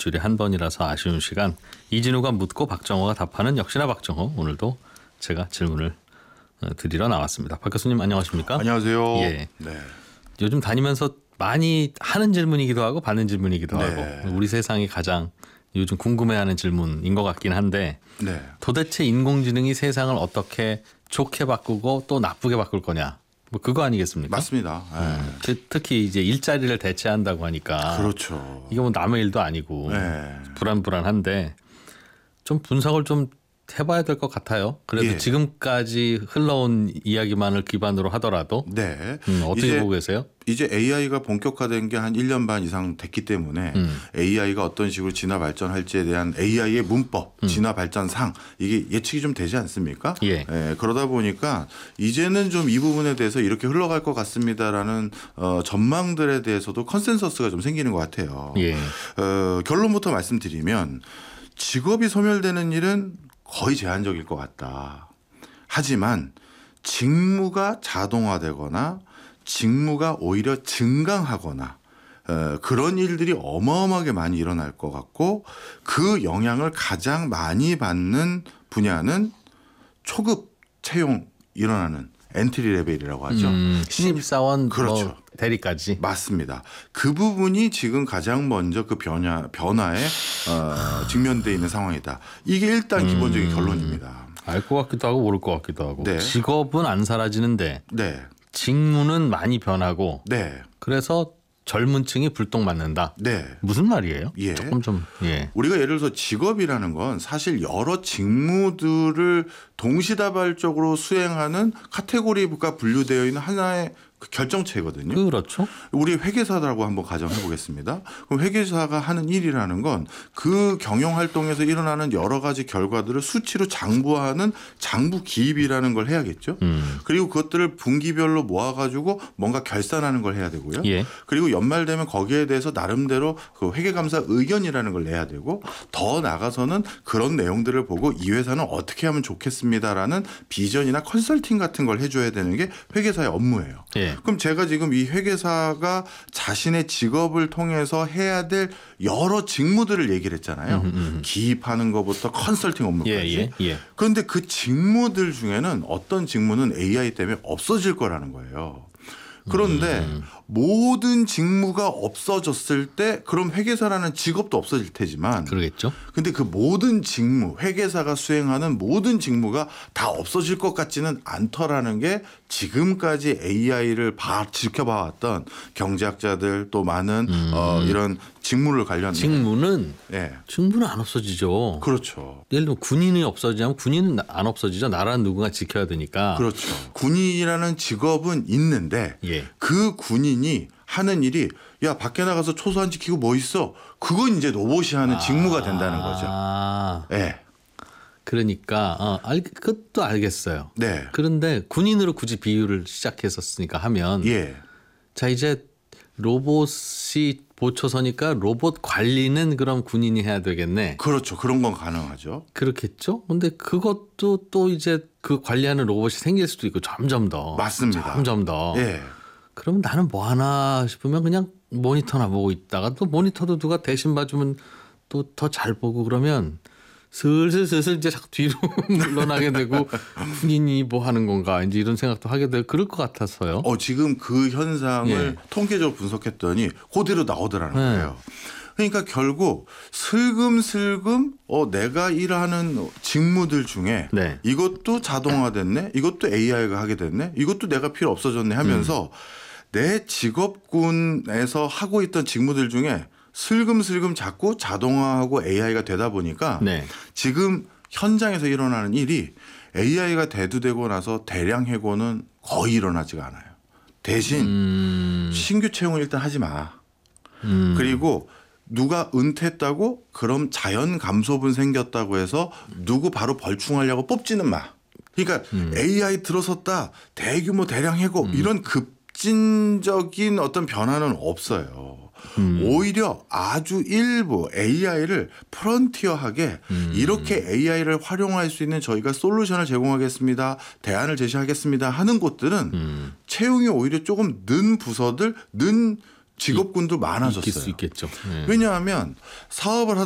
일주일에 한 번이라서 아쉬운 시간. 이진우가 묻고 박정호가 답하는 역시나 박정호. 오늘도 제가 질문을 드리러 나왔습니다. 박 교수님 안녕하십니까? 안녕하세요. 예. 네. 요즘 다니면서 많이 하는 질문이기도 하고 받는 질문이기도 네. 하고 우리 세상이 가장 요즘 궁금해하는 질문인 것 같긴 한데 네. 도대체 인공지능이 세상을 어떻게 좋게 바꾸고 또 나쁘게 바꿀 거냐? 뭐 그거 아니겠습니까? 맞습니다. 특히 이제 일자리를 대체한다고 하니까 그렇죠. 이게 뭐 남의 일도 아니고 네. 불안한데 좀 분석을 좀 해봐야 될 것 같아요. 그래도 예. 지금까지 흘러온 이야기만을 기반으로 하더라도 네. 어떻게 보고 계세요? 이제 AI가 본격화된 게 한 1년 반 이상 됐기 때문에 AI가 어떤 식으로 진화 발전할지에 대한 AI의 문법, 진화 발전상 이게 예측이 좀 되지 않습니까? 예. 그러다 보니까 이제는 좀 이 부분에 대해서 이렇게 흘러갈 것 같습니다라는 전망들에 대해서도 컨센서스가 좀 생기는 것 같아요. 예. 결론부터 말씀드리면 직업이 소멸되는 일은 거의 제한적일 것 같다. 하지만 직무가 자동화되거나 직무가 오히려 증강하거나 그런 일들이 어마어마하게 많이 일어날 것 같고 그 영향을 가장 많이 받는 분야는 초급 채용 일어나는 엔트리 레벨이라고 하죠. 신입사원 그렇죠. 뭐 대리까지. 맞습니다. 그 부분이 지금 가장 먼저 그 변화에 직면되어 있는 상황이다. 이게 일단 기본적인 결론입니다. 알 것 같기도 하고 모를 것 같기도 하고. 네. 직업은 안 사라지는데 네. 직무는 많이 변하고 네. 그래서 젊은 층이 불똥맞는다. 네. 무슨 말이에요? 예. 조금 좀. 예. 우리가 예를 들어서 직업이라는 건 사실 여러 직무들을 동시다발적으로 수행하는 카테고리가 분류되어 있는 하나의 결정체거든요. 그렇죠. 우리 회계사라고 한번 가정해 보겠습니다. 그럼 회계사가 하는 일이라는 건 그 경영 활동에서 일어나는 여러 가지 결과들을 수치로 장부하는 장부 기입이라는 걸 해야겠죠. 그리고 그것들을 분기별로 모아가지고 뭔가 결산하는 걸 해야 되고요. 예. 그리고 연말되면 거기에 대해서 나름대로 그 회계감사 의견이라는 걸 내야 되고 더 나가서는 그런 내용들을 보고 이 회사는 어떻게 하면 좋겠습니다라는 비전이나 컨설팅 같은 걸 해줘야 되는 게 회계사의 업무예요. 예. 그럼 제가 지금 이 회계사가 자신의 직업을 통해서 해야 될 여러 직무들을 얘기를 했잖아요. 기입하는 것부터 컨설팅 업무까지. 예. 그런데 그 직무들 중에는 어떤 직무는 AI 때문에 없어질 거라는 거예요. 그런데 모든 직무가 없어졌을 때 그럼 회계사라는 직업도 없어질 테지만 그러겠죠. 근데 그 모든 직무, 회계사가 수행하는 모든 직무가 다 없어질 것 같지는 않더라는 게 지금까지 AI를 지켜봐왔던 경제학자들 또 많은 이런 직무를 관련된 직무는 예. 직무는 안 없어지죠. 그렇죠. 예를 들면 군인이 없어지면 군인은 안 없어지죠. 나라는 누군가 지켜야 되니까. 그렇죠. 군인이라는 직업은 있는데 예. 그 군인이 하는 일이 야 밖에 나가서 초소한 지키고 뭐 있어? 그건 이제 로봇이 하는 직무가 된다는 거죠. 예. 그러니까 그것도 알겠어요. 네. 그런데 군인으로 굳이 비유를 시작했었으니까 하면 예. 자 이제 로봇이 보초서니까 로봇 관리는 그럼 군인이 해야 되겠네. 그렇죠. 그런 건 가능하죠. 그렇겠죠. 근데 그것도 또 이제 그 관리하는 로봇이 생길 수도 있고 점점 더. 맞습니다. 점점 더. 예. 그럼 나는 뭐 하나 싶으면 그냥 모니터나 보고 있다가 또 모니터도 누가 대신 봐주면 또 더 잘 보고 그러면 슬슬 이제 자꾸 뒤로 물러나게 되고 군인이 뭐 하는 건가 이제 이런 생각도 하게 되고 그럴 것 같아서요. 지금 그 현상을 예. 통계적으로 분석했더니 그대로 나오더라는 거예요. 그러니까 결국 슬금슬금 내가 일하는 직무들 중에 네. 이것도 자동화됐네, 이것도 AI가 하게 됐네, 이것도 내가 필요 없어졌네 하면서 내 직업군에서 하고 있던 직무들 중에 슬금슬금 자꾸 자동화하고 AI가 되다 보니까 네. 지금 현장에서 일어나는 일이 AI가 대두되고 나서 대량 해고는 거의 일어나지가 않아요. 대신 신규 채용을 일단 하지 마. 그리고 누가 은퇴했다고 그럼 자연 감소분 생겼다고 해서 누구 바로 벌충하려고 뽑지는 마. 그러니까 AI 들어섰다 대규모 대량 해고 이런 급진적인 어떤 변화는 없어요. 오히려 아주 일부 AI를 프론티어하게 이렇게 AI를 활용할 수 있는 저희가 솔루션을 제공하겠습니다. 대안을 제시하겠습니다 하는 곳들은 채용이 오히려 조금 는 부서들, 는 직업군도 많아졌어요. 있을 수 있겠죠. 네. 왜냐하면 사업을